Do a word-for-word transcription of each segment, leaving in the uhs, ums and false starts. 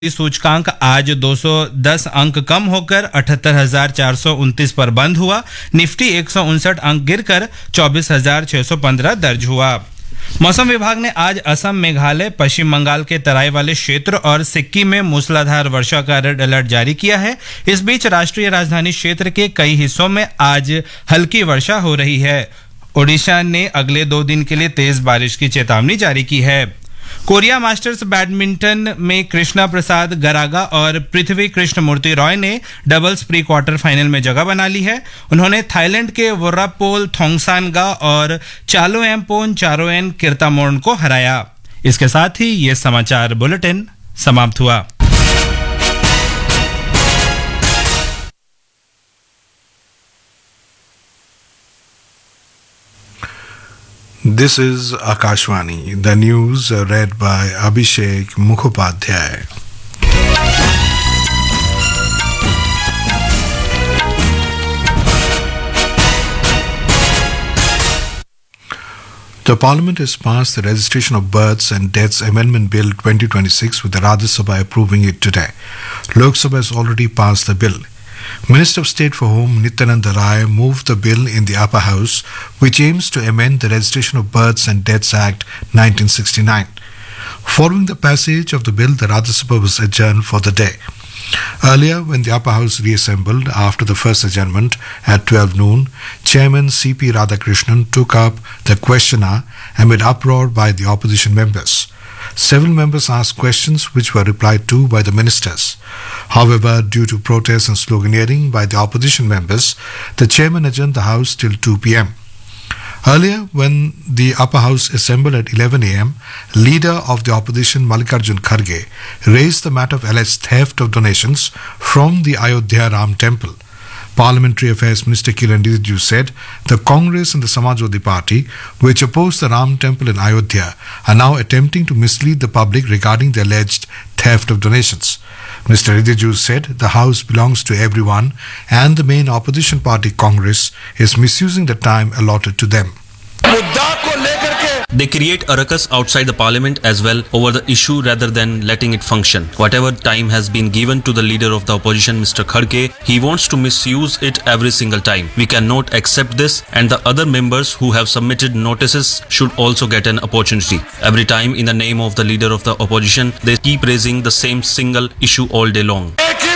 सूचकांक आज दो सौ दस अंक कम होकर अठहत्तर हजार चार सौ उनतीस पर बंद हुआ। निफ्टी एक सौ उनसठ अंक गिरकर चौबीस हजार छह सौ पंद्रह दर्ज हुआ। मौसम विभाग ने आज असम, मेघालय, पश्चिम बंगाल के तराई वाले क्षेत्र और सिक्किम में मूसलाधार वर्षा का रेड अलर्ट जारी किया है। इस बीच राष्ट्रीय राजधानी क्षेत्र के कई हिस्सों में आज हल्की वर्षा हो रही है। ओडिशा ने अगले दो दिन के लिए तेज बारिश की चेतावनी जारी की है। कोरिया मास्टर्स बैडमिंटन में कृष्णा प्रसाद गरागा और पृथ्वी कृष्णमूर्ति रॉय ने डबल्स प्री क्वार्टर फाइनल में जगह बना ली है। उन्होंने थाईलैंड के वोरापोल थोंगसानगा और चालोएमपोन चारोएन किर्तामोर्न को हराया। इसके साथ ही ये समाचार बुलेटिन समाप्त हुआ। This is Akashvani. The news uh, read by Abhishek Mukhopadhyay. The Parliament has passed the Registration of Births and Deaths Amendment Bill twenty twenty-six with the Rajya Sabha approving it today. Lok Sabha has already passed the bill. Minister of State for Home Nityananda Rai moved the bill in the upper house, which aims to amend the Registration of Births and Deaths Act nineteen sixty-nine. Following the passage of the bill, the Rajya Sabha was adjourned for the day. Earlier, when the upper house reassembled after the first adjournment at twelve noon, Chairman C P Radhakrishnan took up the question hour amid uproar by the opposition members. Several members asked questions which were replied to by the ministers. However, due to protests and sloganeering by the opposition members, the chairman adjourned the house till two p m. Earlier, when the upper house assembled at eleven a m, leader of the opposition Mallikarjun Kharge raised the matter of alleged theft of donations from the Ayodhya Ram temple. Parliamentary Affairs Minister Kiran Rijiju said the Congress and the Samajwadi Party, which opposed the Ram temple in Ayodhya, are now attempting to mislead the public regarding the alleged theft of donations. Mister Rijiju said the house belongs to everyone and the main opposition party Congress is misusing the time allotted to them. They create a ruckus outside the parliament as well over the issue rather than letting it function. Whatever time has been given to the leader of the opposition, Mister Kharge, he wants to misuse it every single time. We cannot accept this, and the other members who have submitted notices should also get an opportunity. Every time in the name of the leader of the opposition, they keep raising the same single issue all day long.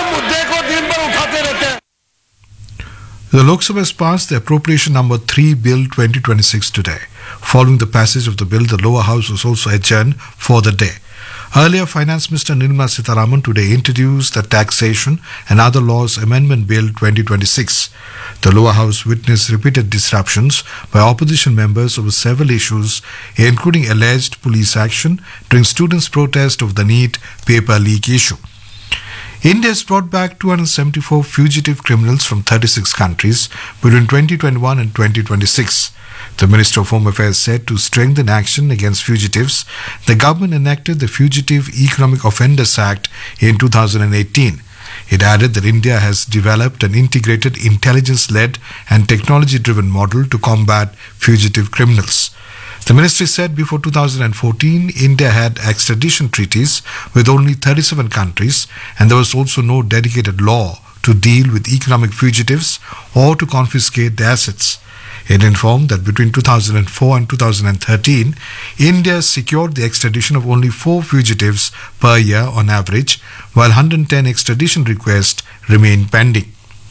The Lok Sabha has passed the Appropriation Number three Bill twenty twenty-six today. Following the passage of the bill, the lower house was also adjourned for the day. Earlier, Finance Minister Nirmala Sitharaman today introduced the Taxation and Other Laws Amendment Bill twenty twenty-six. The lower house witnessed repeated disruptions by opposition members over several issues, including alleged police action during students' protest over the NEET paper leak issue. India has brought back two hundred seventy-four fugitive criminals from thirty-six countries between twenty twenty-one and twenty twenty-six. The Minister of Home Affairs said to strengthen action against fugitives, the government enacted the Fugitive Economic Offenders Act in two thousand eighteen. It added that India has developed an integrated intelligence-led and technology-driven model to combat fugitive criminals. The ministry said before two thousand fourteen, India had extradition treaties with only thirty-seven countries, and there was also no dedicated law to deal with economic fugitives or to confiscate their assets. It informed that between two thousand four and two thousand thirteen, India secured the extradition of only four fugitives per year on average, while one hundred ten extradition requests remain pending.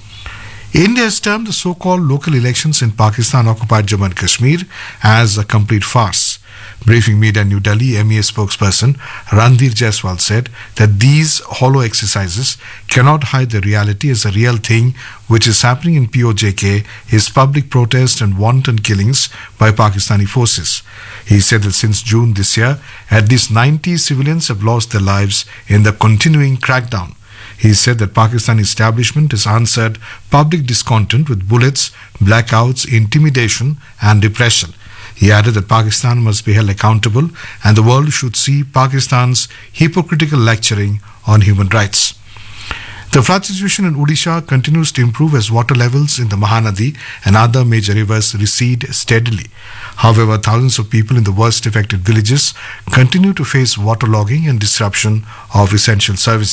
India has termed the so-called local elections in Pakistan-occupied Jammu and Kashmir as a complete farce. Briefing media in New Delhi, M E A spokesperson Randhir Jaiswal said that these hollow exercises cannot hide the reality as a real thing which is happening in P O J K is public protest and wanton killings by Pakistani forces. He said that since June this year, at least ninety civilians have lost their lives in the continuing crackdown. He said that Pakistan establishment has answered public discontent with bullets, blackouts, intimidation and repression. He added that Pakistan must be held accountable and the world should see Pakistan's hypocritical lecturing on human rights. The flood situation in Odisha continues to improve as water levels in the Mahanadi and other major rivers recede steadily. However, thousands of people in the worst affected villages continue to face waterlogging and disruption of essential services.